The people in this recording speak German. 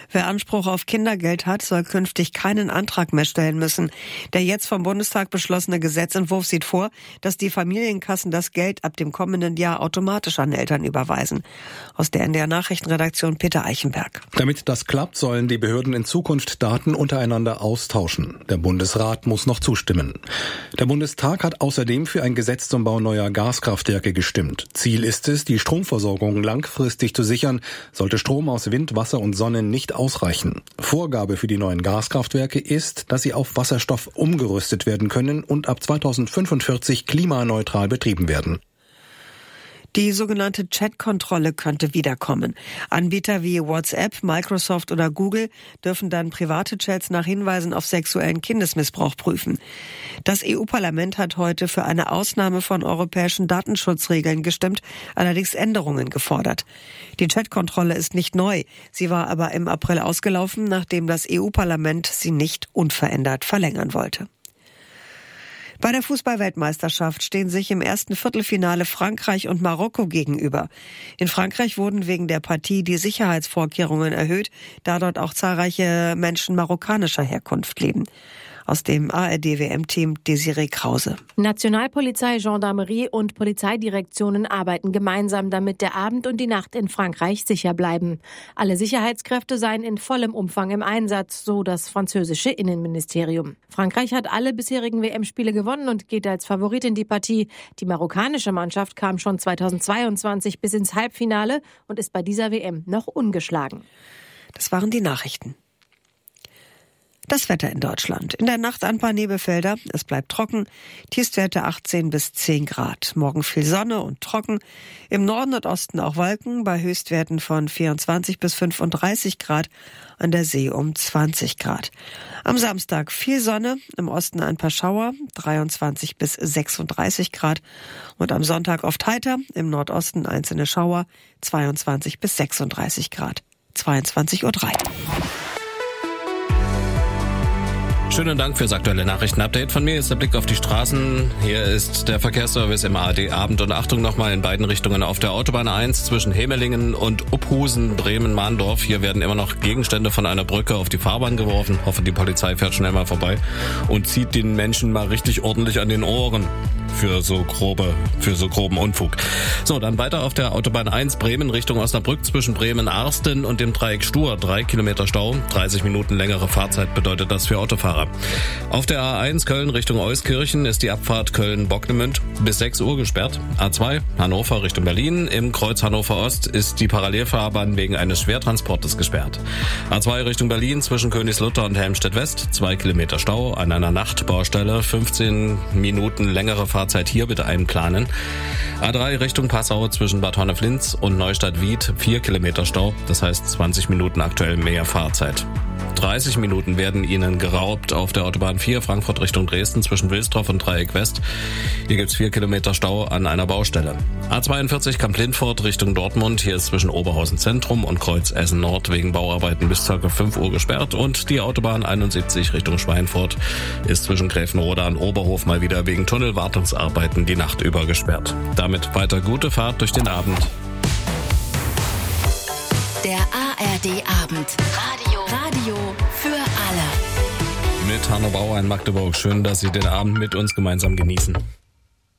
Wer Anspruch auf Kindergeld hat, soll künftig keinen Antrag mehr stellen müssen. Der jetzt vom Bundestag beschlossene Gesetzentwurf sieht vor, dass die Familienkassen das Geld ab dem kommenden Jahr automatisch an Eltern überweisen. Aus der NDR Nachrichtenredaktion Peter Eichenberg. Damit das klappt, sollen die Behörden in Zukunft Daten untereinander austauschen. Der Bundesrat muss noch zustimmen. Der Bundestag hat außerdem für ein Gesetz zum Bau neuer Gaskraftwerke gestimmt. Ziel ist es, die Stromversorgung langfristig zu sichern, sollte Strom aus Wind, Wasser und Sonne nicht ausreichen. Vorgabe für die neuen Gaskraftwerke ist, dass sie auf Wasserstoff umgerüstet werden können und ab 2045 klimaneutral betrieben werden. Die sogenannte Chat-Kontrolle könnte wiederkommen. Anbieter wie WhatsApp, Microsoft oder Google dürfen dann private Chats nach Hinweisen auf sexuellen Kindesmissbrauch prüfen. Das EU-Parlament hat heute für eine Ausnahme von europäischen Datenschutzregeln gestimmt, allerdings Änderungen gefordert. Die Chat-Kontrolle ist nicht neu. Sie war aber im April ausgelaufen, nachdem das EU-Parlament sie nicht unverändert verlängern wollte. Bei der Fußball-Weltmeisterschaft stehen sich im ersten Viertelfinale Frankreich und Marokko gegenüber. In Frankreich wurden wegen der Partie die Sicherheitsvorkehrungen erhöht, da dort auch zahlreiche Menschen marokkanischer Herkunft leben. Aus dem ARD-WM-Team Desiree Krause. Nationalpolizei, Gendarmerie und Polizeidirektionen arbeiten gemeinsam, damit der Abend und die Nacht in Frankreich sicher bleiben. Alle Sicherheitskräfte seien in vollem Umfang im Einsatz, so das französische Innenministerium. Frankreich hat alle bisherigen WM-Spiele gewonnen und geht als Favorit in die Partie. Die marokkanische Mannschaft kam schon 2022 bis ins Halbfinale und ist bei dieser WM noch ungeschlagen. Das waren die Nachrichten. Das Wetter in Deutschland. In der Nacht ein paar Nebelfelder. Es bleibt trocken. Tiefstwerte 18 bis 10 Grad. Morgen viel Sonne und trocken. Im Norden und Osten auch Wolken bei Höchstwerten von 24 bis 35 Grad. An der See um 20 Grad. Am Samstag viel Sonne. Im Osten ein paar Schauer. 23 bis 36 Grad. Und am Sonntag oft heiter. Im Nordosten einzelne Schauer. 22 bis 36 Grad. 22:03 Uhr. Schönen Dank fürs aktuelle Nachrichtenupdate. Von mir ist der Blick auf die Straßen. Hier ist der Verkehrsservice im ARD-Abend. Und Achtung nochmal in beiden Richtungen auf der Autobahn 1 zwischen Hemelingen und Uphusen, Bremen-Mahndorf. Hier werden immer noch Gegenstände von einer Brücke auf die Fahrbahn geworfen. Hoffe, die Polizei fährt schnell mal vorbei und zieht den Menschen mal richtig ordentlich an den Ohren für so groben Unfug. So, dann weiter auf der Autobahn 1 Bremen Richtung Osnabrück zwischen Bremen-Arsten und dem Dreieck Stur. 3 Kilometer Stau, 30 Minuten längere Fahrzeit bedeutet das für Autofahrer. Auf der A1 Köln Richtung Euskirchen ist die Abfahrt Köln-Bocknemünd bis 6 Uhr gesperrt. A2 Hannover Richtung Berlin. Im Kreuz Hannover Ost ist die Parallelfahrbahn wegen eines Schwertransportes gesperrt. A2 Richtung Berlin zwischen Königslutter und Helmstedt West. 2 Kilometer Stau an einer Nachtbaustelle. 15 Minuten längere Fahrzeit hier bitte einplanen. A3 Richtung Passau zwischen Bad Honnef-Linz und Neustadt-Wied. 4 Kilometer Stau. Das heißt 20 Minuten aktuell mehr Fahrzeit. 30 Minuten werden Ihnen geraubt auf der Autobahn 4 Frankfurt Richtung Dresden zwischen Wilsdorf und Dreieck West. Hier gibt's 4 Kilometer Stau an einer Baustelle. A42 Kamp-Lindfort Richtung Dortmund. Hier ist zwischen Oberhausen Zentrum und Kreuz Essen Nord wegen Bauarbeiten bis ca. 5 Uhr gesperrt. Und die Autobahn 71 Richtung Schweinfurt ist zwischen Gräfenrode und Oberhof mal wieder wegen Tunnelwartungsarbeiten die Nacht über gesperrt. Damit weiter gute Fahrt durch den Abend. Der ARD-Abend. Radio für alle. Mit Hanno Bauer in Magdeburg. Schön, dass Sie den Abend mit uns gemeinsam genießen.